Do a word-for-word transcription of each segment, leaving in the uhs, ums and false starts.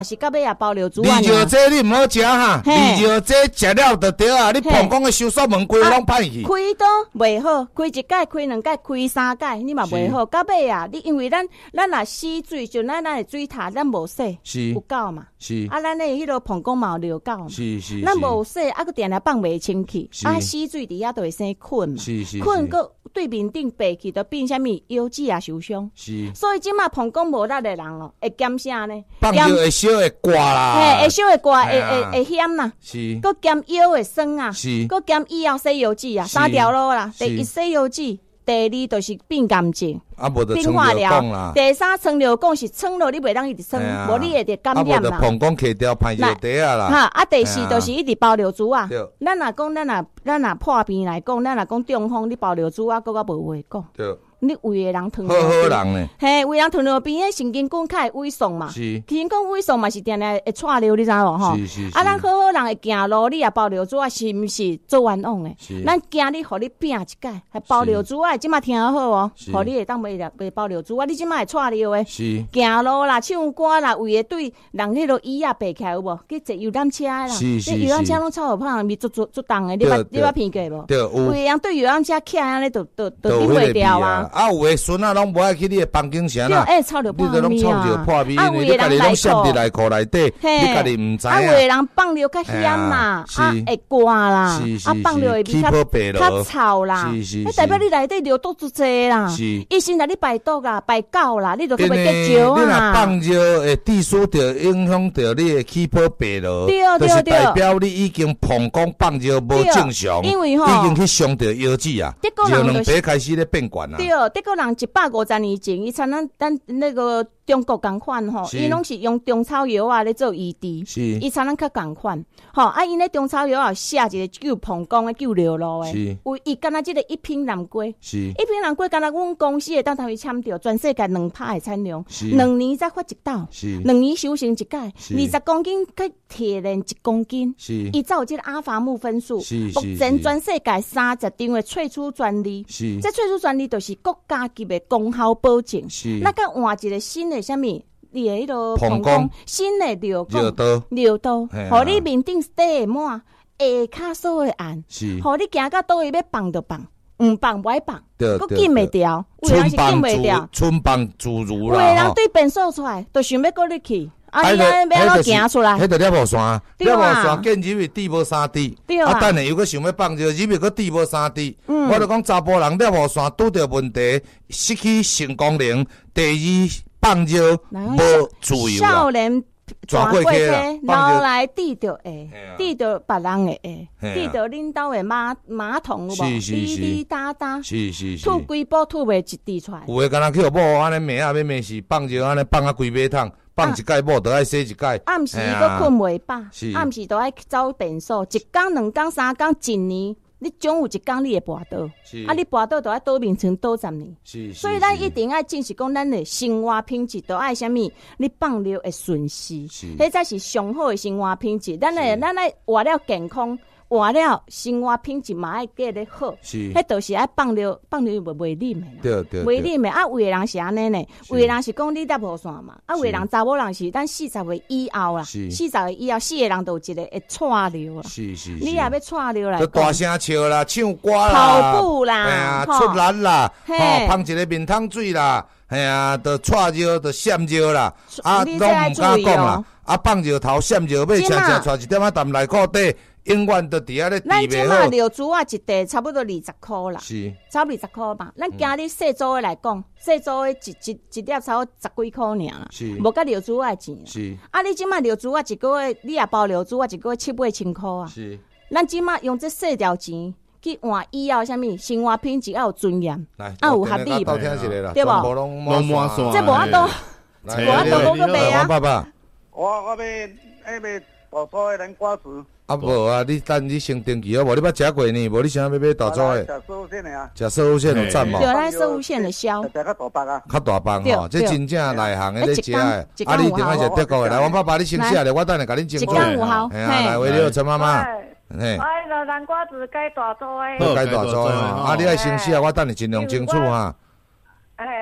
是到尾也包流珠啊。 味椒这你唔好食哈，味椒这食了就对啊，你膀胱的收缩门规拢歹去。 开刀袂好，开一届、开两届、开三届，你嘛袂好。到尾啊，你因为咱咱若洗水，就咱咱的水塔咱无洗，有够嘛？ 是。 啊，咱的迄落膀胱嘛有流够嘛？ 是是。 咱无洗，啊，佮定定放袂清气，啊，洗水伫遐就会生菌嘛。 是是。 菌佮对面顶爬去，就变啥物腰子也受伤。 是。所以即马膀胱无力的人哦，会减啥呢？ 放尿会烧会刮啦。 嘿，会烧会刮，会会会险啦。 是。 佮减腰会酸啊。 是。 佮减以后洗腰子啊，三条路啦。第一洗腰子，第二就是变癌症。 啊，无就穿尿讲啦。 第三穿尿讲是穿落你袂当一直穿，无你会得感染啦。啊， 无就膀胱揢掉歹尿底啊啦。 哈，啊，第四就是一直包尿珠啊。咱若讲，咱若咱若破病来讲，咱若讲中风，你包尿珠啊，佮较无话讲。 对。 你胃的人糖尿病，好好人呢。 嘿，胃人糖尿病，迄神经管较会萎缩嘛。是。神经管萎缩嘛是定定会串流，你知无吼？ 是是是。 啊，咱好好人会行路，你也包尿珠啊，是毋是做冤枉的？是。咱惊你，互你拼一届，还包尿珠啊！即马听好哦，互你会当袂袂包尿珠啊！你即马会串流的。是。行路啦，唱歌啦，胃会对人迄落椅啊爬起来有无？去坐游览车啦。是是是。游览车拢臭好胖，咪做做做重的，你捌你捌闻过无？对。有。胃人对游览车徛安尼，就就就顶袂掉啊！ 啊，有诶孙啊。拢无爱去你的房间城啦， 哎，臭着破味啊！你都拢臭着破味，你家己拢闪伫内裤内底，你家己唔知啊。啊， 有的人放尿较险嘛，啊会刮啦，啊放尿会比较较臭啦，迄代表你内底尿毒足济啦。医生来你排毒啦，排狗啦，你就特别得少啊。 你若放尿会滴输着，影响着你的气泡白咯， 就是代表你已经膀胱放尿无正常， 因为吼已经去伤着腰子啊，就两排开始咧变悬啊。 对，德国人一百五十年前，伊像咱咱那个中国共款吼，伊拢是用中草药啊咧做医治，伊像咱较共款，吼啊，因咧中草药啊写一个救膀胱的、救尿路的，有伊敢若即个一品南瓜，一品南瓜敢若阮公司会当头去签着，全世界两拍的产量，两年才发一斗，两年收成一届，二十公斤去提炼一公斤，伊才有即个阿法木分数，目前全世界三十张的萃取专利，这萃取专利就是国家级的功效保证，那甲换一个新的啥物，你的迄个膀胱新的尿道，尿道，互你面顶底会满，下骹所会按，互你行到倒位要放就放，唔放袂放，佮禁袂掉，有人是禁袂掉， 春放自如啦。 有人对变数出来，就想要过入去。啊！你安尼要怎行出来？ 迄个了无线，了无线，见入去滴无三滴。啊，等下又搁想要放尿，入去搁滴无三滴。我就讲查甫人了无线拄着问题，失去性功能。第二放尿无自由啦。 少年转过去，老来滴着会，滴着别人的会，滴着恁兜的马马桶有无？滴滴答答， 是是是。 吐规包吐袂一滴出来。 有诶，敢若去互某安尼骂啊，要骂是放尿安尼放啊规马桶。放一届某就爱洗一届， 暗时佫困袂饱，暗时都爱走便所，一工、两工、三工、一年，你总有一工你会跋倒，啊，你跋倒就爱倒眠床倒十年，所以咱一定爱正是讲咱的生活品质，都爱啥物？你放尿会顺序，迄才是上好的生活品质。咱来咱来活了健康。活了生活品质嘛爱过得好，迄就是爱放尿放尿袂袂啉的啦， 对对， 袂啉的啊，有的人是安尼呢，有的人是讲你搭无线嘛，啊，有的人查某人是咱四十岁以后啦，四十岁以后四个人都有一个会串尿啦，是是，你也要串尿来， 就大声笑啦，唱歌啦， 跑步啦， 哎呀，出力啦，吼，放一个面汤水啦，哎呀，就串尿就闪尿啦，啊，拢唔敢讲啦，啊，放尿头闪尿尾，常常带一点仔淡内裤底。永远都伫遐咧， 咱即马尿珠啊，一袋差不多二十箍啦， 是， 差不多二十箍吧。咱今日细组的来讲，细组的一一一粒差不多十几箍尔啦，是，无甲尿珠啊钱。是，啊，你即马尿珠啊，一个月你也包尿珠啊，一个月七八千箍啊。是，咱即马用这细条钱去换以后，啥物生活品质要有尊严，啊有合理无？对无？ 无满线， 这无法度，无法度好个卖啊！ 爸爸， 我我要迄个大组的南瓜子。 啊无啊，你等你先登记好无？你捌食过呢？无你想要买大组的？ 食寿线的啊， 食寿线有赞无？ 对，咱寿线的销， 食较大包啊， 较大包吼，这真正内行的咧食的。啊，你顶下是德国的，来，王爸爸你先写咧，我等下甲你清楚。 一有效。 哎呀，来，为了陈妈妈。 嘿，哎，那南瓜子该大组的。 该大组的，啊，你爱先写，我等下尽量清楚哈。 哎。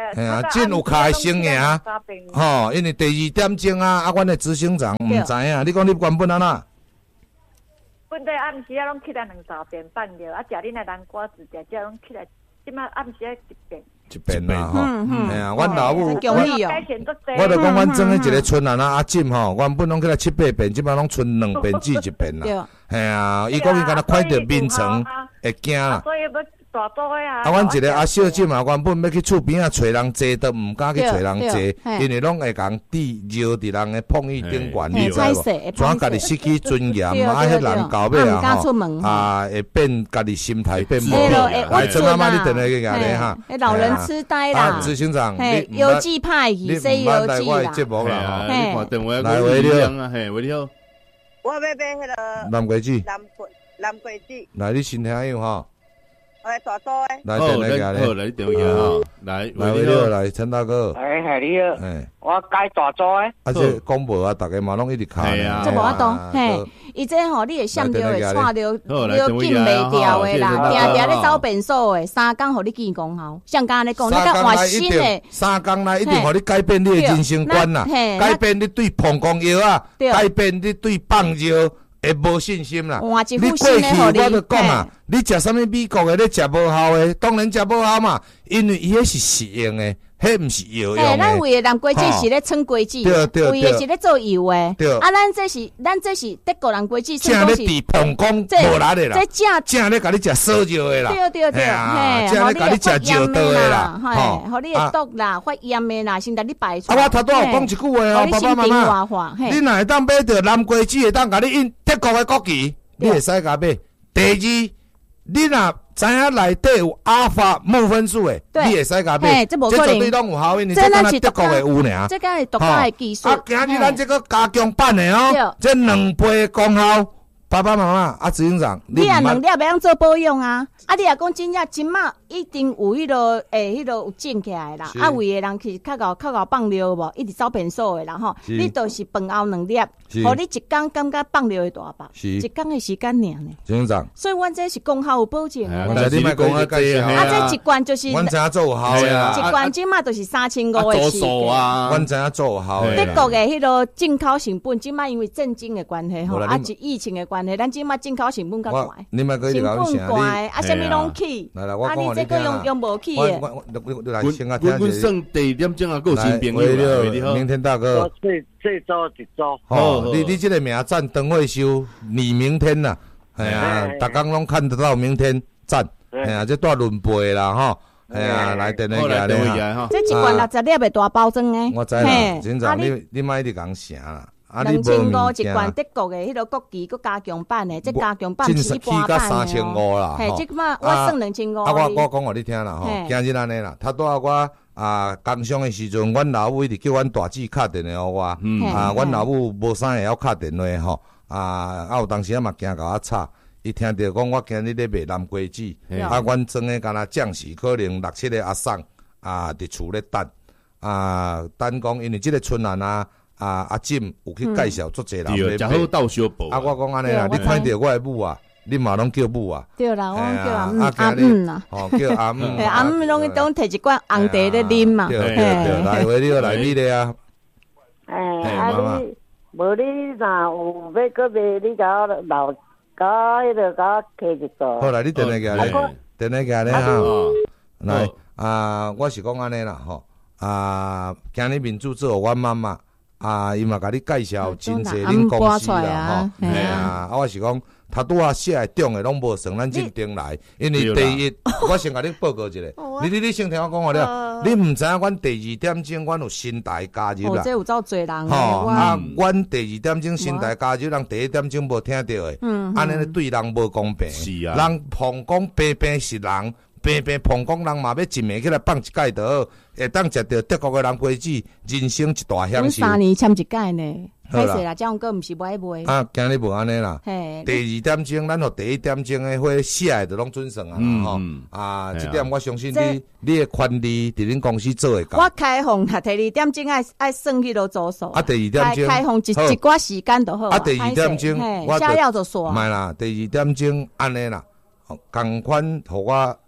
嘿啊，真有卡的生赢，吼，因为第二点钟啊，啊，阮的执行长毋知影，你讲你原本安怎？ 本地暗时啊，拢起来两三遍半了，啊，食恁的南瓜子，食食拢起来，即马暗时啊一遍。 一遍啦吼，哎呀，阮老母，我我我就讲，阮种的一个村啊，阿进吼，原本拢起来七八遍，即摆拢剩两遍至一遍啦。哎呀，伊讲伊敢若看到面层会惊啦。 大多啊！ 啊，阮一个阿小姐嘛，原本要去厝边啊找人坐，都毋敢去找人坐，因为拢会讲滴绕伫人的碰椅顶悬，你知无？怎家己失去尊严，啊，迄人到尾啊吼，啊会变家己心态变无好。来，陈妈妈，你等下去讲咧哈。 老人痴呆啦， 执行长，你邮寄派去，西邮寄啦。 节目啦， 你看电话来喂你好， 嘿，喂你好。 我要买迄个南瓜子， 南瓜南瓜子。 来，你先听有哈。 哎，大多诶！ 来，等来家咧，来电话哈，来， 来，你好，来，陈大哥。 哎，系你好。哎，我改大多诶。 啊，这广播啊，大家嘛拢一直看。 系啊， 这无法度，嘿，伊这吼，你会想着会串着，你禁袂掉诶啦，定定咧走便所诶，三工互你见功效。像刚才你讲，你甲换新诶， 三工内一定互你改变你诶人生观啦，改变你对膀胱药啊，改变你对放药。会无信心啦！你过去我就讲啊，你食啥物美国的，你食无效的，当然食无效嘛，因为伊迄是食用的，迄毋是药用的。 咱为的南瓜子是咧称瓜子， 对对为的是咧做油的。 对， 啊，咱这是咱这是德国南瓜子， 正咧治膀胱无力的啦， 这正正咧甲你食烧肉的啦， 对对对，嘿， 正咧甲你食肉豆的啦， 嘿，互你的毒啦、发炎的啦，先得你排出。 啊，我头拄有讲一句话哦，爸爸妈妈，你若会当买着南瓜子，会当甲你印德国的国旗。你会使甲买。第二，你若知影内底有阿法木分数的，你会使甲买。这绝对拢有效，因为这敢若德国的有尔。 这敢是独家的技术。 啊，今日咱这个加强版的哦，这两倍的功效。爸爸妈妈，啊，执行长， 你啊两粒要用做保养啊？啊，你啊讲真正即马一定有迄落诶，迄落有种起来啦。啊，为的人去较搞较搞放尿无，一直走便所的啦吼。你都是饭后两粒，互你一工感觉放尿会大饱，一工的时间尔呢。 执行长， 所以阮这是功效有保证的。 但是你莫讲啊，介绍啊，这一罐就是， 阮知影做有效的啦。 一罐即马就是三千五的时间。 阮知影做有效的。 德国的迄落进口成本，即马因为震惊的关系吼，啊，是疫情的关系，咱即马进口成本较贵， 你莫个成本贵，啊，什么拢起， 啊，你这个用用无起的。 我我我来先啊，听一下。我算第二点钟啊，够新朋友你好，明天大哥。 这这周一周。 哦，你你这个名赞邓惠修，你明天呐，哎呀，大家拢看得到明天赞，哎呀，这带轮背啦哈，哎呀，来等那个咧。 这一罐六十粒的大包装诶。 我知啦，真正你你莫一直讲啥啦。 两千五一罐德国的迄个国旗，佮加强版的，即加强版起半版三千五啦。 嘿，即嘛我算两千五。 啊，我我讲互你听啦，吼，今日安尼啦，他拄啊我啊工伤的时阵，阮老母一直叫阮大姊敲电话互我，啊，阮老母无啥会晓敲电话吼，啊，啊有当时啊嘛惊甲我吵，伊听着讲我今日咧卖南瓜子，啊，阮装的敢若将士可能六七个阿婶啊伫厝咧等，啊，等讲因为即个春兰啊。啊，阿进有去介绍足侪人对，真好斗小报。 啊，我讲安尼啦，你看到我的母啊，你嘛拢叫母啊。 对啦，我叫阿姆阿姆啦。 哦，叫阿姆。 阿姆拢拢摕一罐红茶咧啉嘛。 对对对，来，为你来你咧啊。 哎，啊你，无你若有要搁卖，你甲我留，甲我迄个甲我摕一个。 好来，你等下个咧，等下个咧哈。来，啊，我是讲安尼啦吼，啊，今日民主做阮妈妈。啊，伊嘛甲你介绍真侪恁公司啦，吼，嘿啊，啊，我是讲，他拄啊写的中的拢无算咱进顶来，因为第一，我先甲你报告一下，你你你先听我讲好了，你毋知影阮第二点钟，阮有新台加入啦， 哦，这有走侪人， 吼，啊，阮第二点钟新台加入，人第一点钟无听到的，嗯，安尼对人无公平， 是啊， 人旁讲平平是人。平平膀胱人嘛要一暝起来放一届就好，会当食到德国的南瓜子，人生一大享受。 三年签一届呢，歹势啦，这样个毋是买卖。 啊，今日无安尼啦。嘿，第二点钟，咱互第一点钟的伙写的都拢准算啊，吼。啊，这点我相信你，你的权利伫恁公司做会到。 我开放啦，第二点钟爱爱算迄落组数。 啊，第二点钟开放一一寡时间就好。 啊，第二点钟下料就煞。 唔系啦，第二点钟安尼啦，共款互我。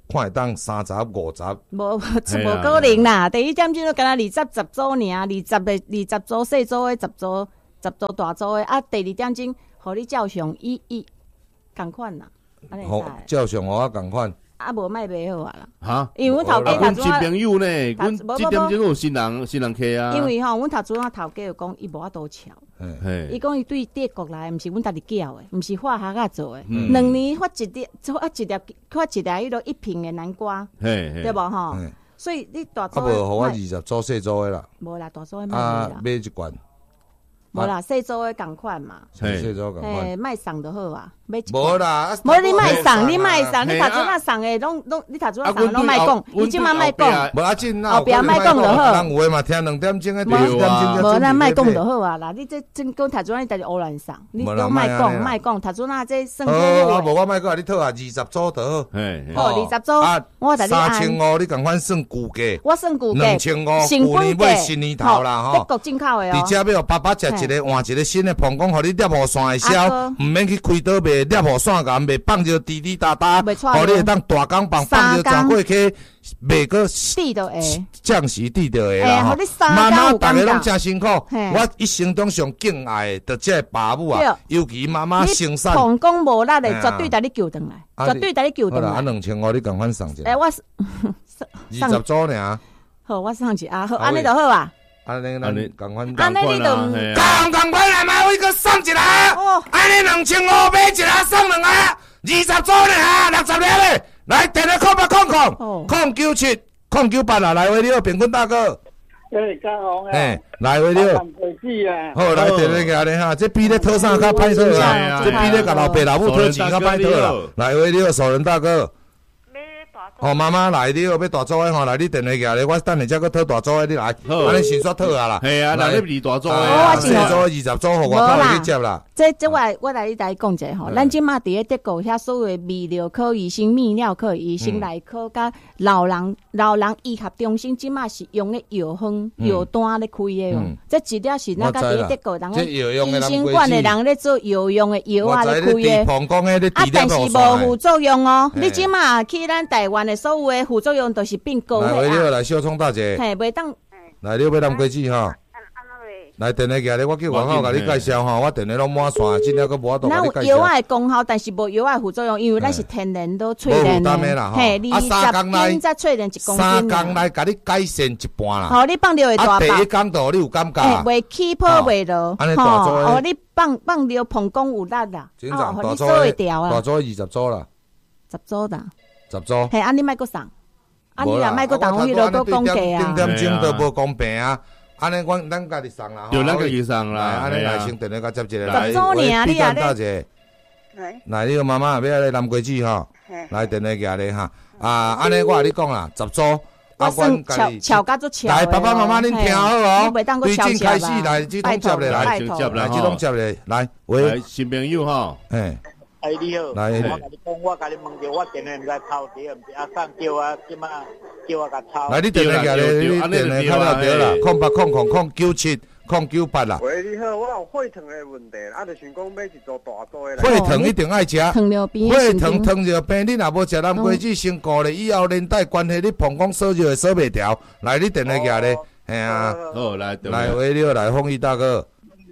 看会当三十五十， 无无可能啦。第一点钟都敢若二十十组尔，二十个二十组细组的，十组十组大组的。啊，第二点钟，互你照相，伊伊共款啦。 好，照相我共款。 啊，无卖袂好啊啦。 哈， 因为阮头家阮新朋友呢，阮这点钟有新人新人客啊。 因为吼，阮头主啊头家就讲，伊无法度巧。伊讲伊对帝国来，毋是阮家己叫的，毋是化学啊做的。两年发一粒，发一粒，发一粒迄落一瓶的南瓜，对无吼？所以你大组。啊， 无，互我二十组细组的啦。 无啦，大组的卖啦。啊，买一罐。 无啦，细组的共款嘛。 细组共款。 嘿，卖送就好啊。 无啦， 无你卖送，你卖送，你头先啊送的，拢拢你头先啊送拢卖讲，你即马卖讲， 无要紧啦， 后壁卖讲就好。 人有诶嘛，听两点钟诶，第二点钟无咱卖讲就好啊啦，你这真讲头先你家己胡乱送，你讲卖讲卖讲，头先啊这算好。 好，无我卖讲，你套下二十组就好。 好，二十组，我甲你按。 三千五，你共款算旧价。 我算旧价。 两千五，旧年尾新年头啦吼。 德国进口的哦。 伫遮要爸爸食一个换一个新的膀胱，互你摄雨伞会消，毋免去开刀卖摄雨伞甲。袂放着滴滴答答，互你会当大工放放着转过去，袂个滴就会降时滴就会啦。妈妈大家拢真辛苦，我一生中上敬爱的这个爸母啊，尤其妈妈生产， 膀胱无力的，绝对带你救回来，绝对带你救回来。 啊，两千五你共款送一个。 诶，我二十组尔。 好，我送一啊，好，安尼就好啊。 安尼咱共款， 安尼你就共共款来买，我个送一个。安尼两千五买一个送两个，二十组呢，六十粒咧。来，电话空八空空，空九七空九八啊，来回了，平均大哥。 诶，嘉宏啊。 诶，来回了。好，来电话给你哈，这比咧讨啥较歹讨啊？这比咧甲老爸老母讨钱较歹讨啦。来回了，守仁大哥。哦，妈妈来了，要大组的吼，来你电话寄咧，我等下再去讨大组的，你来，安尼先煞讨啊啦。 系啊，来你二大组的，四组、二十组，互我靠去接啦。 这这我我来你来讲者吼，咱即马伫咧德国遐所有泌尿科医生、泌尿科医生、内科甲老人老人医学中心，即马是用咧药方药单咧开的哦。这一粒是咱家伫德国人诶医生馆的人咧做药用的药啊咧开的。啊，但是无副作用哦。你即马去咱台湾。所有的副作用都是变高的啊！ 来，你来小聪大姐， 嘿，袂当。 来，你要南瓜子哈。来，电话寄咧，我叫王浩甲你介绍哈，我电话拢满线，真了个无法度甲你介绍。 咱有药的功效，但是无药的副作用，因为咱是天然都淬炼的。嘿，二十斤再淬炼一公斤。 三工来甲你改善一半啦。 好，你放尿会大包。 啊，第一工度你有感觉？ 袂起泡袂落。 安尼大组哦，你放放尿膀胱有力啦。 哦， 你做会掉啦。 大组二十组啦。 十组啦。 十组。 嘿，安尼莫阁送。啊，你若莫阁动迄落阁讲价啊。 点点钟都无公平啊！安尼，阮咱家己送啦， 就咱家己送啦。 安尼来先电话甲接一个来。 十组尔，你啊大姐。来，你个妈妈要来南瓜子吼，来电话寄咧哈。啊，安尼我甲你讲啦，十组。 我算巧巧甲做巧。 来，爸爸妈妈恁听好哦。对正开始来，即拢接咧来，来即拢接咧来。喂， 新朋友吼。 嘿。 哎，你好， 来， 我甲你讲，我甲你问着，我电话毋知抄底，毋是阿送叫我即马叫我甲抄。 来，你电话寄咧，你电话敲了对啦，空八空空空九七空九八啦。 喂，你好，我有血糖的问题，啊，就想讲买一组大组的。 血糖一定爱食， 糖尿病。 血糖糖尿病，你若无食南瓜子先顾咧，以后连带关系你膀胱烧就会烧袂调。来，你电话寄咧，嘿啊， 好来， 来，喂，你好，来，丰益大哥。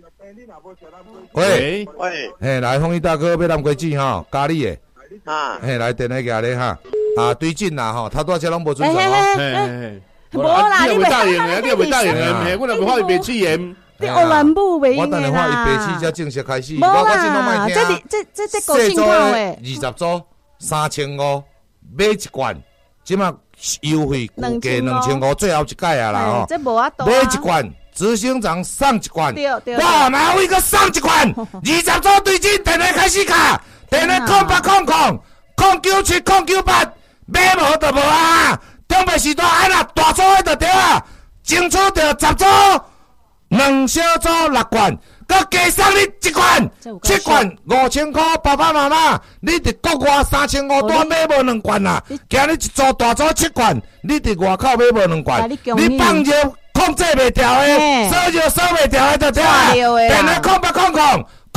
喂喂， 嘿，来，丰益大哥要南瓜子吼，咖喱的， 啊， 嘿，来电话寄咧哈，啊，对劲啦吼，头多车拢无准时吼，嘿嘿，无啦， 你袂答应的，你袂答应的，嘿，我若发伊白痴盐， 你学人母袂用的啦， 我等下发伊白痴才正式开始， 无啦，这这这这个进口的， 二十组三千五，买一罐，即马优惠估价两千五，最后一届啊啦吼， 这无法度， 买一罐。执行长送一罐， 我马威个送一罐，二十组对进，电话开始卡，电话空八空空空九七空九八，买无就无啊！中北时段安那大组的就对啊，争取着十组，两小组六罐，佮加送你一罐，七罐五千块，爸爸妈妈，你伫国外三千五多买无两罐啊？今日一组大组七罐，你伫外口买无两罐，你放尿。控制袂调的，烧就烧袂调的就对啊！电话空八空空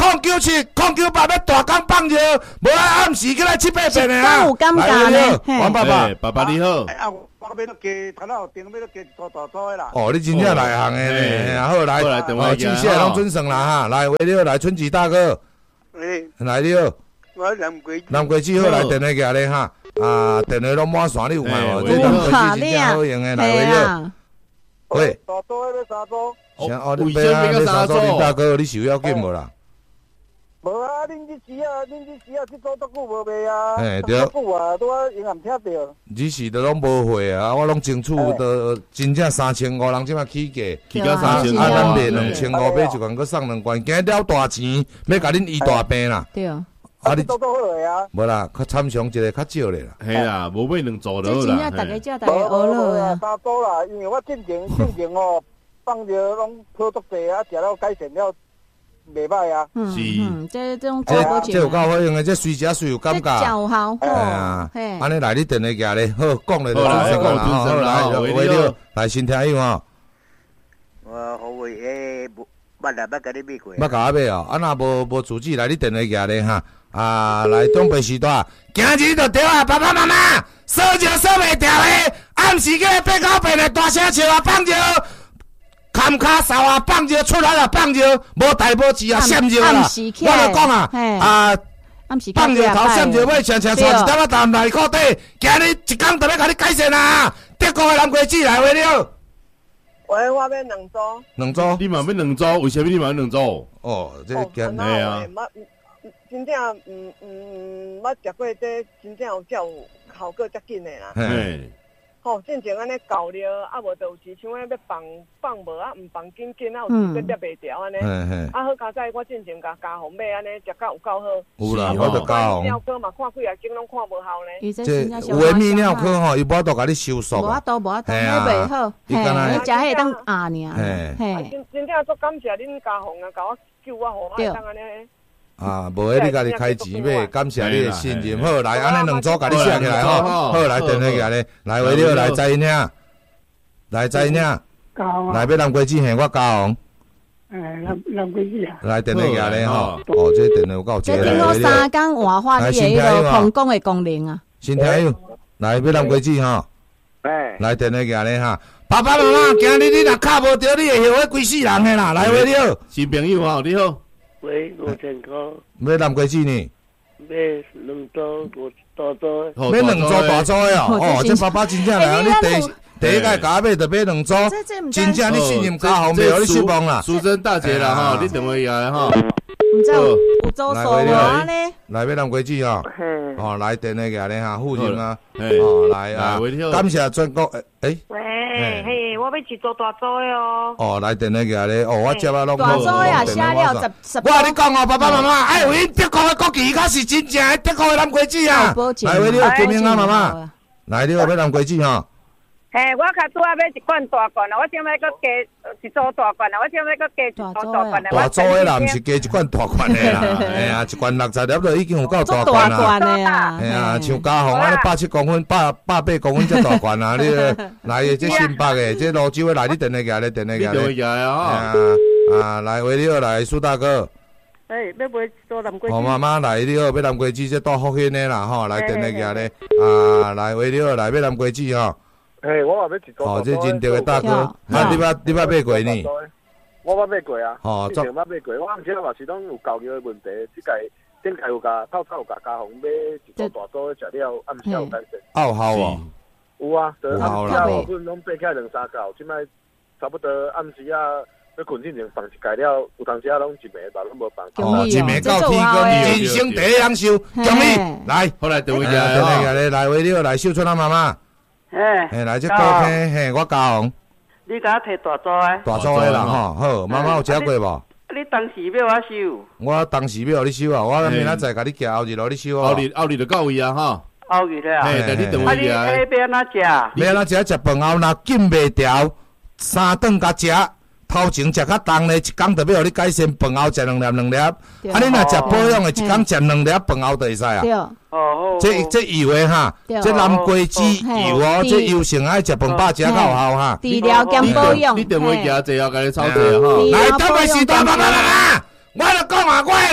空九七空九八要大工放尿，无爱暗时起来七八遍的啊。 有感觉呢， 王爸爸， 爸爸你好。 哎啊，我要到加，头脑顶要到加做大组的啦。 哦，你真正内行的呢，好来，哦，真谢拢准算啦哈，来为了来春吉大哥， 哎， 来你好， 我南归南归子好来电话过来哈，啊，电话拢满线，你有看无？这南归子真正好用的，来为了，喂， 大组的要三组。 啥？哦，你要啊，你三组，你大哥，你收要紧无啦？ 无啊，恁这时啊，恁这时啊，这组多久无卖啊？ 哎对， 多久啊？拄啊，银行听到。 你是都拢无货啊，我拢争取都真正三千五，人即马起价， 起到三千五， 啊，咱卖两千五，买一罐搁送两罐，今了大钱，要甲恁医大病啦。 对啊。 啊，你做做好个啊？ 无啦，较参详一个较少咧啦。 系啦，无买两组就好啦。 这真正大家叫大家学了啊。 三组啦，因为我进前进前哦，放着拢好足济啊，食了改善了。袂歹啊， 嗯嗯，这这种这这有够好用的，这随食随有感觉， 这好， 哎呀，安尼来你电话夹咧，好讲咧就准成啦，好来，为了来新听友哦。 我好为诶，捌啦，捌甲你买过。 捌甲我买哦，啊那无无主旨来你电话夹咧哈，啊来中北时代，今日就对啊，爸爸妈妈，烧就烧袂掉诶，暗时个八九遍的大声笑啊，放尿。砍卡扫啊，放尿出来了，放尿无大无字啊，闪尿啦！我就讲啊，啊，放尿头闪尿尾，常常带一点仔淡来裤底，今日一工就要甲你改善啊！德国的南瓜子来话了。 喂，我要两组。 两组？ 你嘛要两组？为什么你嘛要两组？ 哦，这简系啊。 真正嗯嗯，捌食过这真正有效效果遮紧的啦。 嘿。 吼，进前安尼搞了，啊无就有时像安要放放无啊，毋放紧紧啊，有时个接袂调安尼。啊好佳哉，我进前甲家红买安尼，食到有够好。 有啦，我着家红。 泌尿科嘛，看几啊间拢看无效呢。 这有诶泌尿科吼，伊无法度甲你收束。 无法度，无法度，那袂好。嘿，你食迄当压尔。 嘿，真真正足感谢恁家红啊，甲我救我，互我当安尼。 啊，无迄你家己开钱买，感谢你的信任。好，来，安尼两组甲你写起来吼。好，来电话起来，来为了来载因遐，来载因遐，来要南瓜子嘿，我家红。 哎，南南瓜子啊。 来电话起来吼，哦，这电话有够济。 这顶多三工活化你的迄个空讲的功能啊。 新听友，来要南瓜子吼。 哎。 来电话起来哈，爸爸妈妈，今日你若卡无着，你会后悔规世人的啦。来为了， 新朋友吼，你好。 喂，五千块。 买南瓜子呢？ 买两组大组。 买两组大组的哦，哦，这爸爸真正来，你第第一个甲买就买两组，真正你信任家红，袂互你失望啦。 淑珍大姐啦哈，你电话来哈。 唔知有有做数无呢？ 来买南瓜子哦，哦，来电话个咧哈，附近啊，哦来啊，感谢全国诶。 喂，嘿，我要一组大组的哦。 哦，来电话个咧，哦，我接啊拢。 大组呀，写了十十。 我甲你讲哦，爸爸妈妈，哎，有因德国的国旗，它是真正的德国的南瓜子啊。来，为了救命啊，妈妈，来，你要买南瓜子哈。 嘿，我较拄啊买一罐大罐啊，我想要搁加一组大罐啊，我想要搁加一组大罐啊。 大组的啦，毋是加一罐大罐的啦，哎呀，一罐六十粒就已经有够大罐啦。 大罐的呀， 哎呀，像家红安尼百七公分、百百八公分这大罐啊，你来这新北的，这泸州的来，你电话来，电话来。 电话来啊！ 啊，来为了来苏大哥。 哎，要买一组南瓜子。 我妈妈来了，要南瓜子这大福兴的啦，吼，来电话来，啊，来为了来要南瓜子吼。 嘿，我也要一组。 哦，这真对的大哥，啊，你捌你捌买过呢？ 我捌买过啊。 哦， 之前捌买过，我毋知嘛是拢有交流的问题，即届顶届有甲透透有甲家红买一组大组食了，暗时有改善。 有效哦。 有啊， 有效啦。我本拢爬起来两三角，即摆差不多暗时啊，要困之前放一盖了，有当时啊拢一暝吧，拢无放。 哦，一暝到天光，人生第一人寿，恭喜！来， 好来电话来，来来来，为了来秀春啊妈妈。 哎， 嘿，来这高坑，嘿，我家红。 你甲我摕大组的。 大组的啦，吼，好，妈妈有食过无？ 你当时要我收？ 我当时要你收啊，我明仔载甲你寄后日落你收啊。 后日后日就到位啊，哈。 后日了。 嘿，但你电话来。 啊，你要安怎食？ 要安怎食？食饭后若紧袂调，三顿甲食。头前食较重咧，一工就要互你改善，饭后食两粒两粒。啊，你若食保养的，一工食两粒，饭后就会使啊。 对。 哦。这这油的哈，这南瓜子油哦，这油性爱食饭饱食较有效哈。 治疗兼保养。 你电话行坐啊，甲你操作哈。 来，当个时代慢慢慢慢，我著讲啊，我的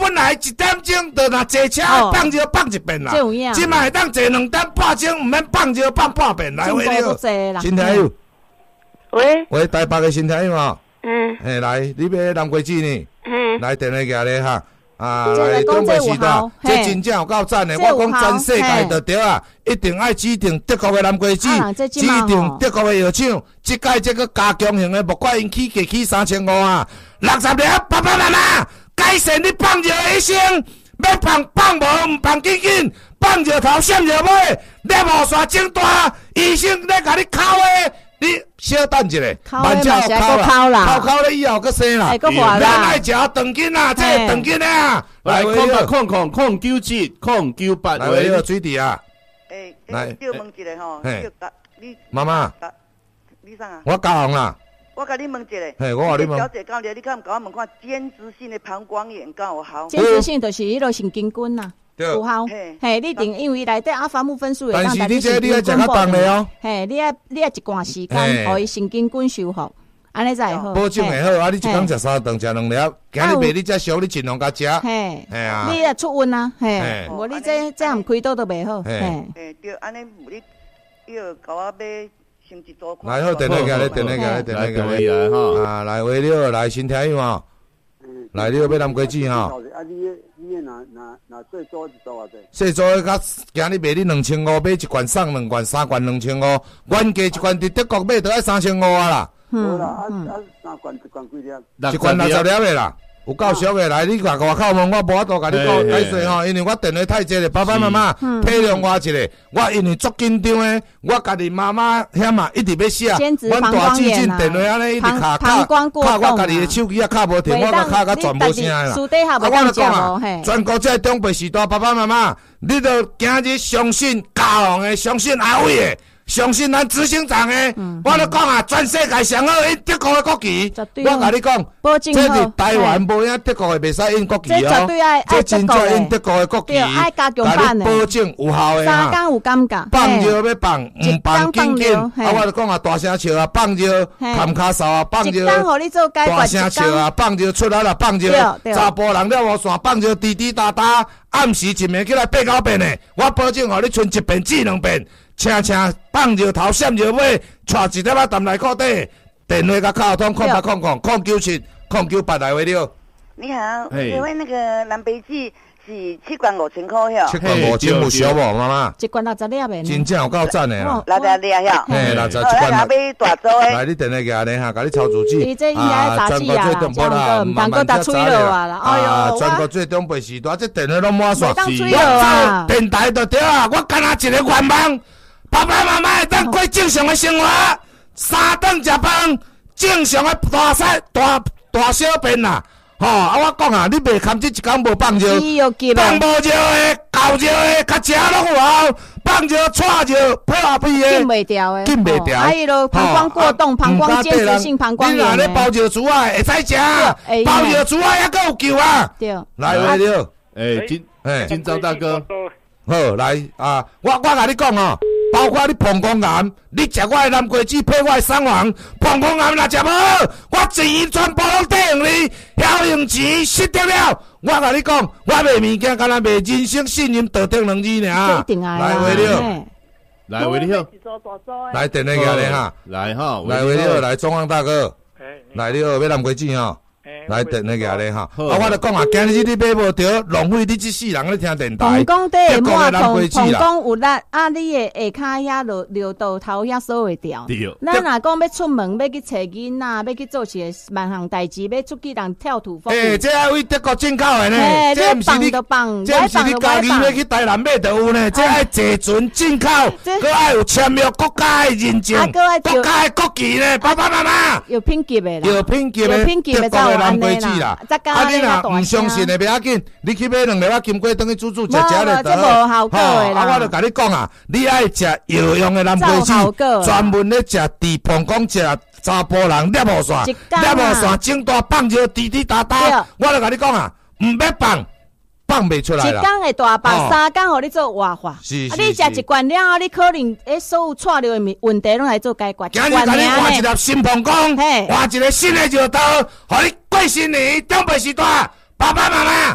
本来一点钟就若坐车放就放一遍啦，即摆会当坐两点半钟，毋免放就放半遍来回了。新听友， 喂喂，台北的新听友啊， 嗯， 嘿，来，你要南瓜子呢？ 嗯， 来电话过来哈。啊，来东北时代，这真正有够赞的！我讲全世界就对啊，一定爱指定德国的南瓜子，指定德国的药厂。这届这个加强型的，莫怪因起价起三千五啊！六十粒，爸爸妈妈，改善你放尿的一生，要放放无唔放紧紧，放尿头闪尿尾，尿无线整大，医生咧甲你敲的。你小等一下，慢叫敲啦，敲敲咧以后个生啦，咱爱食长筋啊，这长筋啊， 来空八空空空九七空九八， 来为了水滴啊， 诶，来，叫问一下吼，你妈妈， 你啥啊？ 我教红啦， 我甲你问一下， 嘿，我话你问， 小姐教你，你敢唔甲我问看间质性的膀胱炎敢有效？ 间质性就是迄个神经菌呐。有效，嘿，你定因为内底阿法姆分数会让但是你这你要食较重的哦， 嘿，你要你要一段时间，互伊神经菌修复，安尼才会好。 保证会好啊！你一天食三顿，食两粒，今日袂你再烧，你尽量甲食。 嘿， 嘿啊， 你要出温啊，嘿，无你这这样开刀都袂好。 嘿，嘿，对，安尼你要甲我买先一组。 来好，电话过来，电话过来，电话过来哈。啊，来为了来新听友哈，来你要买南瓜子哈。 啊，你你那那那最多是多少钱？ 最多甲今日卖你两千五，买一罐送两罐，三罐两千五，原价一罐伫德国买都要三千五啊啦。 嗯啦，啊啊三罐一罐几粒？ 一罐六十粒的啦。有够俗的，来你外外口问我无法度甲你讲解释吼，因为我电话太济了，爸爸妈妈体谅我一下，我因为足紧张的，我家己妈妈险啊，一直要写，阮大姐进电话安尼一直卡卡卡我家己的手机啊卡无停，我甲卡甲全无声啦。啊，我就讲啊，全国这中北时代，爸爸妈妈，你着今日相信家行的，相信阿伟的。相信咱执行长诶，我咧讲啊，全世界上好印德国诶国旗，我甲你讲，这是台湾无影德国诶袂使印国旗哦，这真正印德国诶国旗， 爱加强版诶， 保证有效诶三工有感觉， 放尿要放，唔放紧紧，啊，我就讲啊，大声笑啊，放尿含卡哨啊，放尿，大声笑啊，放尿出来啦，放尿，查甫人了无线，放尿滴滴答答，暗时一暝起来八九遍诶，我保证互你剩一遍至两遍。请请放尿头闪尿尾，带一粒仔淡来裤底，电话甲卡通空八空空空九七空九八来回了。 你好，请问那个南北记是七罐五千块哟？ 七罐五千有俗无，妈妈？ 一罐六十粒的， 真正有够赞的啦！ 六十粒哟， 嘿，六十一罐。 买大组的。 来，你电话给你哈，甲你抄主机。 你这应该杂志啊，这样个唔通搁打吹了啊啦！哎呦，全国最东北时代，这电话拢满线。 当吹了啊！ 电台就对啊，我干那一个愿望。爸爸妈妈会当过正常的生活，三顿食饭，正常的大小大大小便啦。吼、哦，啊，我讲啊，你袂堪这一工无放尿，放无尿的、搞尿的、较食拢有效，放尿、踹尿、破下屁的， 禁袂掉的， 禁袂掉。 还有咯，膀胱过动、膀胱间质性膀胱炎。 你若咧包尿珠啊，会使食，包尿珠啊，还佫有救啊。 对， 来来了， 诶，金诶，金朝大哥， 好来啊，我我甲你讲哦。包括你膀胱癌，你食我的南瓜子配我的三黄，膀胱癌若食无好，我钱全部拢抵用你，晓用钱失得了。我甲你讲，我卖物件，敢若卖人生信任道德两字尔。 一定啊！ 来回了， 来回了， 来电话给你哈， 来哈， 来回了，来中央大哥，来了要南瓜子哈。来电那个咧哈，啊，我就讲啊，今日你买无着，浪费你这世人咧听电台。 膀胱底会满痛，膀胱有力，啊，你的下骹遐落尿道头遐锁会掉。咱若讲要出门，要去找囡仔，要去做些万项代志，要出去人跳土风。 诶，这爱为德国进口的呢， 这不是你，这不是你家己要去台南买就有呢，这爱坐船进口，佮爱有签约国家的认证，国家的国旗呢，爸爸妈妈。 有品级的啦， 有品级的， 有品级的才有安尼啦。 啊，你若唔相信的，袂要紧，你去买两粒仔金龟，等去煮煮食食咧就好。好， 啊，我就甲你讲啊，你爱食药用的南瓜子，专门咧食治膀胱食查甫人尿无线，尿无线整大放尿滴滴答答，我就甲你讲啊，唔要放。放袂出来啦！ 一工会大放，三工互你做活化。 是是是。啊，你食一罐了后，你可能诶所有带尿的问题拢来做解决。 今日甲你换一粒新膀胱，换一个新的尿道，互你过新年中北时代，爸爸妈妈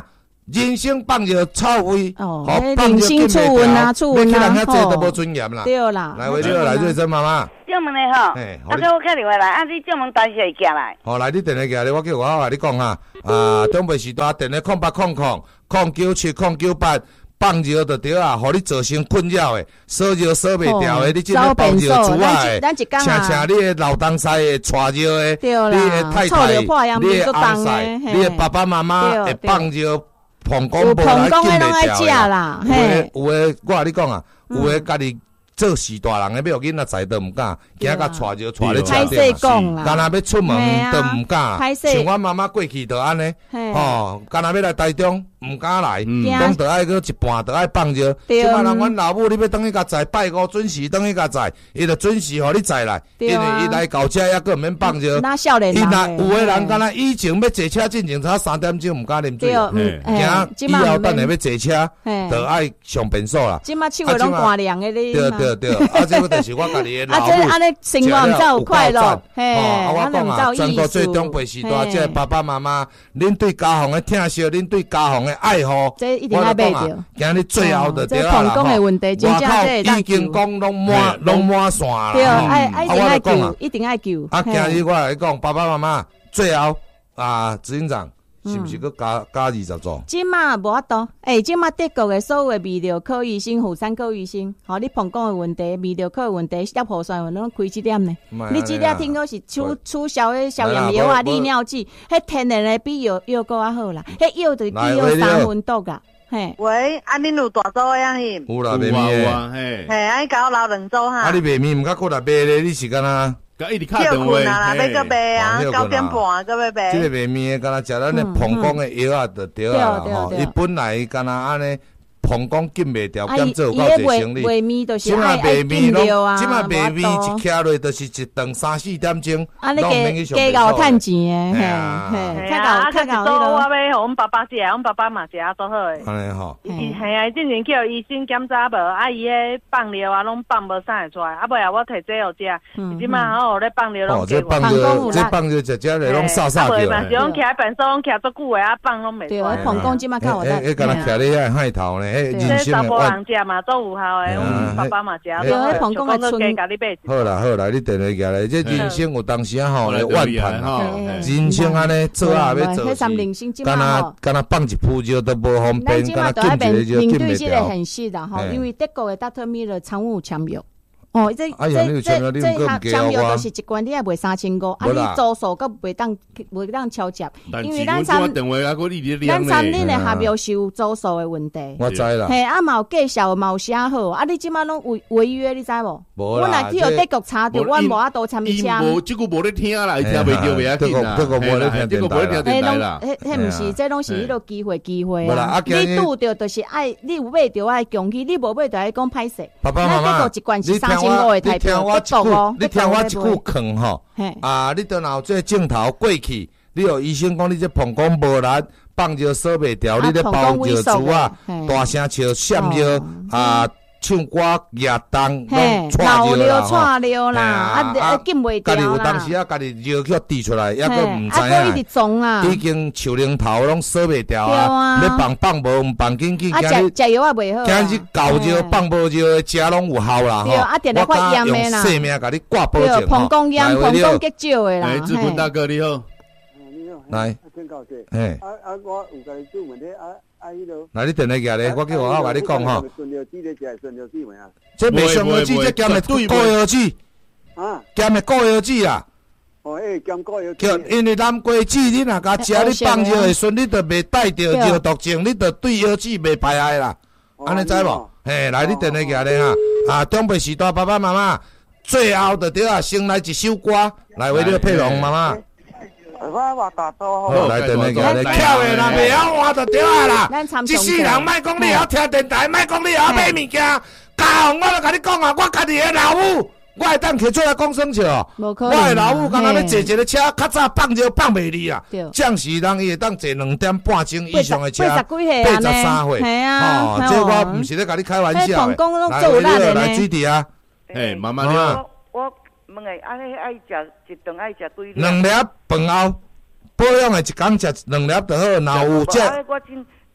人生放尿臭味， 哦，人生触闻啊，触闻啊， 你去人遐坐都无尊严啦。 对啦， 来，为了来瑞珍妈妈。 正门的吼，啊，叫我打电话来，啊，你正门当时会寄来。 好，来，你电话寄来，我叫我甲你讲哈，啊，中北时代电话空八空空空九七空九八。放尿就对啊，互你造成困扰的，烧尿烧袂掉的，你即个放尿煮啊的，请请你的老东西的带尿的，你的太太，你的翁婿，你的爸爸妈妈会放尿膀胱无来禁袂掉啦。有诶有诶，我甲你讲啊，有诶家己做事大人的，要有囡仔在都毋敢，惊甲带尿带咧车顶啊，干若要出门都毋敢，像我妈妈过去就安尼，吼，干若要来台中。唔敢来，讲得爱个一半，得爱放尿。即摆人阮老母，你要等伊甲载拜五准时，等伊甲载，伊就准时互你载来。因为伊来交车还佫毋免放尿。 那少年人，伊若有诶人，敢若以前要坐车进前差三点钟，毋敢啉水。惊以后等下要坐车，就爱上便所啦。 即摆手会拢寒凉诶咧。 对对对，啊，这个就是我家己诶老母。 啊，这安尼生活才有快乐。嘿， 啊，我讲啊，全国最中辈时代，即爸爸妈妈，恁对家乡诶疼惜，恁对家乡诶爱护。 这一定要买着， 今日最后就对啦啦。这膀胱的问题，真正这已经讲拢满拢满线啦。 对，爱爱一定爱救，一定爱救。 啊，今日我来讲，爸爸妈妈最后啊，执行长是不是佮加加二十组？ 即马无法度，诶，即马德国的所有的泌尿科医生、妇产科医生，吼，你膀胱的问题、泌尿科的问题、尿泡酸问题，拢开几点呢？你即点听讲是促促销的消炎药啊、利尿剂，迄天然的比药药够较好啦，迄药就只有三分毒啊。嘿， 喂，啊，恁有大组的啊？嘿， 有啦，卖面的， 嘿，嘿，啊，甲我留两组哈。 啊，你卖面毋甲过来卖咧？你是干哪？ 甲一直敲电话， 啦，要个卖啊，九点半个要卖。 即个卖面的，敢若食咱咧膀胱的药啊，就对啊吼。伊本来敢若安尼。膀胱禁袂掉，减做有够侪生理。即卖卖面拢，即卖卖面一徛落就是一顿三四点钟， 啊，你加加够趁钱诶， 嘿，较够较够。我要互阮爸爸食，阮爸爸嘛食啊，多好诶。 安尼吼， 伊系啊，之前叫医生检查无，啊伊迄放尿啊，拢放无啥会出来，啊尾啊我摕这互食，即卖好咧放尿拢这放尿，这放尿食食咧拢扫扫掉。啊，是讲徛喺便所，拢徛足久诶，啊放拢袂出来。 对，膀胱即卖较有得。 迄敢若徛咧遐海头呢。 这查甫人食嘛，做有效诶，阮爸爸嘛食。 对，迄膀胱诶春。 好啦好啦，你电话过来，这人生有当时啊吼来万盼吼，人生安尼做啊要做事，敢若敢若放一铺尿都无方便，敢若禁一个就禁袂掉。 很细的吼，因为德国诶 Doctor Miller 常务签约。哦，这这这这这签约都是一罐，你也卖三千五，啊，你租数佮袂当袂当超接，因为咱参咱参恁的合约是有租数的问题。 我知啦。 嘿，啊，嘛有介绍，嘛有写好，啊，你即马拢违违约，你知无？ 无啦。 阮若去互德国查着，阮无法度签伊签。无，即个无咧听啦，伊听袂着袂要紧啦。 这个无咧听， 这个无咧听电台啦。 迄迄毋是，这拢是迄个机会机会啊。你拄着就是爱，你有买着爱强去，你无买着爱讲歹势。 爸爸妈妈， 德国一罐是三千五的台币。 我一句，你听我一句劝吼，啊，你倒若有这镜头过去，你有医生讲你这膀胱无力，放尿烧袂掉，你咧包尿珠啊，大声笑、闪尿啊，唱歌、夜灯拢错尿啦，错尿啦，啊，禁袂掉啦。 家己有当时啊，家己尿去滴出来，抑佫毋知影， 一直撞啊， 已经树林头拢烧袂掉啊，你放放无，毋放紧紧， 啊，食食药也袂好， 今日搞尿放无尿，食拢有效啦吼。 啊，定来发炎的啦， 用性命甲你挂保证吼。 膀胱炎、膀胱结石的啦。 来，志坤大哥你好， 你好， 来， 请教者， 嘿， 啊啊，我有甲你做问题啊。 来，你电话过来，我叫我甲你讲吼。 顺尿剂咧，食顺尿剂未啊？ 这袂顺尿剂，这兼的固药剂啊，兼的固药剂啊。 哦，诶，兼固药剂。因为南瓜子你若甲食，你放尿会顺，你就袂带着尿毒症，你就对药剂袂排害啦。安尼知无？嘿，来，你电话过来哈。啊，中辈时代爸爸妈妈，最后就对啊，先来一首歌，来为你佩蓉妈妈。 我话大多好，来电话过来，巧的啦，袂晓换就对啊啦。一世人莫讲你晓听电台，莫讲你晓买物件，家我都甲你讲啊，我家己的老母，我会当摕出来讲生笑。我的老母刚刚要坐一个车，较早放就放袂离啊。将士人伊会当坐两点半钟以上的车，八十三岁。哦，这我毋是咧甲你开玩笑的。来，你来水滴啊。 哎，妈妈你好。 问个，安尼爱食一顿爱食几粒？ 两粒饭后，保养的一工食两粒就好。若有这， 我真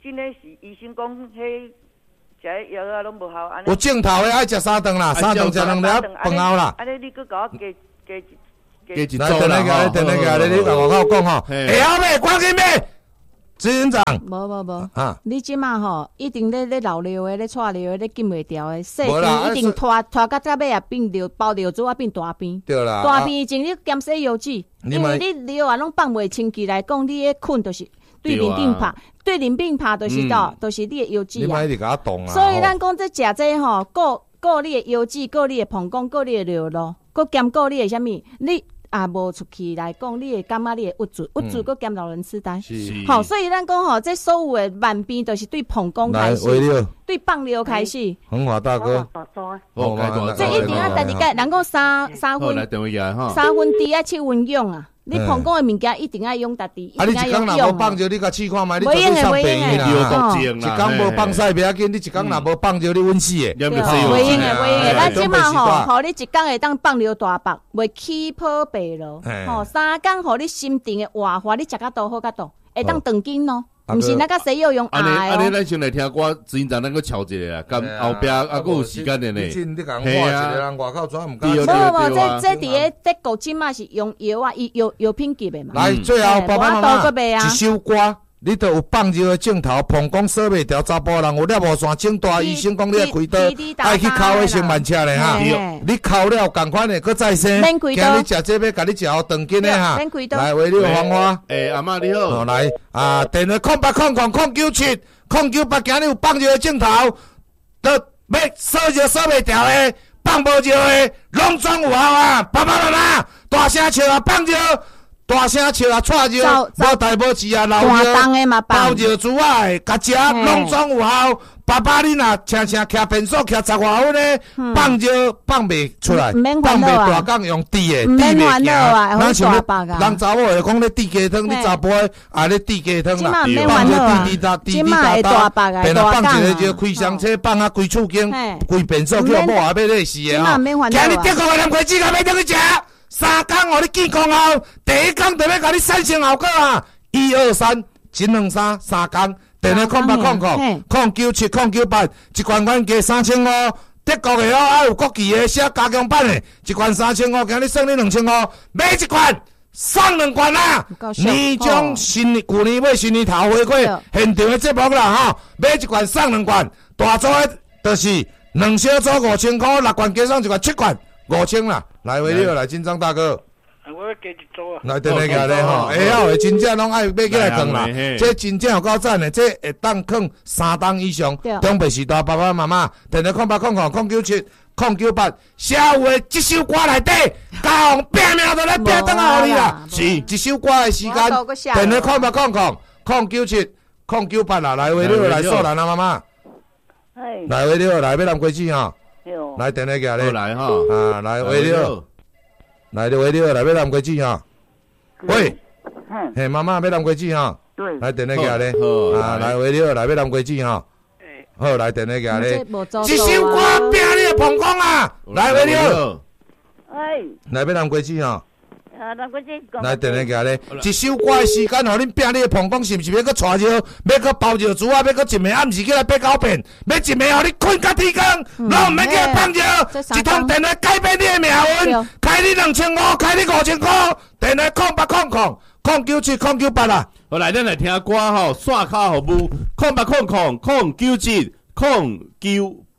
真诶是医生讲，迄食迄药啊拢无效。 有镜头诶，爱食三顿啦，三顿食两粒饭后啦。 安尼你搁甲我加加加一来，等下个，等下个，你甲外口讲吼，下后尾赶紧买。执行长， 无无无，啊！你即马吼，一定咧咧老尿的，咧串尿的，咧禁袂掉的，细边一定拖拖到尾尾啊，变尿包尿珠啊，变大便。 对啦， 大便前你减洗油脂，因为你尿啊拢放袂清气来讲，你咧困就是对淋病拍，对淋病拍就是到，就是你的油脂啊。 你莫一直甲我动啊！ 所以咱讲这食这吼，过过你的油脂，过你的膀胱，过你的尿路，过兼过你的啥物，你。啊，无出去来讲，你会感觉你会郁住，郁住，佮兼老人痴呆。好，所以咱讲吼，这所有的慢病都是对膀胱开始，对放尿开始。 恒华大哥， 哦， 这一定要第二届，人讲三三分，三分低啊，七分用啊。你膀胱的物件一定要用家己，一定要用。 啊，你一工若无放着，你甲试看觅，你绝对上病院啦。一工无放屎袂要紧，你一工若无放着，你稳死诶。 袂用诶，袂用诶。咱即马吼，互你一工会当放尿大腹，袂起泡白咯。吼，三工互你心情诶活化，你食甲多好甲多，会当长筋咯。毋是那个西药用安尼安尼，咱先来听歌，执行长咱个敲一个啦，咁后壁啊佫有时间的呢。 你讲我一个人外口怎毋敢？ 无无，这这伫个德国即马是用药啊，药药品级的嘛。 来，最后爸爸妈妈一首歌。你都有放尿的镜头，膀胱锁袂调，查甫人有尿无线，请大医生讲你开刀，爱去考个成万车咧哈。你考了共款的，搁再生。今日食这要甲你食好长筋的哈。来，为了芳华， 诶，阿嬷你好。 来啊，电话空八空空空九七空九八，今日有放尿的镜头，都要锁尿锁袂调的，放无尿的，拢总有效啊！爸爸妈妈，大声笑啊，放尿！大声笑啊，串尿，无大无小啊，老尿，包尿珠啊，甲食拢总有效。爸爸，你若常常徛便所徛十外分咧，放尿放袂出来，放袂大缸用滴的，滴袂行。咱像咧，人查某会讲咧滴鸡汤，你查甫诶啊咧滴鸡汤啦，放尿滴滴答滴滴答答，变来放一个就开箱车，放啊规厝间，规便所叫某也要累死诶吼。今日德国诶南瓜子甲要等去食。三工互你健康后，第一工就要甲你产生效果啊！一二三，一两三，三工，电话空八空空，空九七空九八，一罐罐价三千五。德国的哦，还有国际的写加强版的，一罐三千五，今日送你两千五，买一罐送两罐啦！年终新去年买新年头回馈现场的节目啦哈，买一罐送两罐，大组的就是两小组五千块，六罐加送一罐七罐五千啦。来，维六来，金章大哥。 我要加一组啊！ 来，等下个咧吼，下后的真正拢爱买起来放啦。这真正有够赞的，这会当放三档以上。中北时代爸爸妈妈，电话空八空空空九七空九八，社有的这首歌内底，家红拼命都来拼转来互你啦。是，一首歌的时间，电话空八空空空九七空九八啦。来，维六来，素兰啊妈妈。来，维六来，要南瓜子吼。来，电话个咧。 来哈。 啊，来，维六。来，维六来，要南瓜子吼。喂。嘿，妈妈要南瓜子吼。 对。 来，电话个咧。啊，来，维六来，要南瓜子吼。好，来，电话个咧。一首歌拼你的膀胱啊！来，维六。 哎。 来，要南瓜子吼。 啊，南瓜子。 来，电话个咧。一首歌的时间，互恁拼你的膀胱，是毋是要搁带尿，要搁包尿珠啊，要搁一暝暗时起来八九遍，要一暝互你困到天光，拢毋免起来放尿，一通电话改变你的命运，开你两千五，开你五千块，电话空八空空空九七空九八啦。 好，来咱来听歌吼，刷卡服务空八空空空九七空九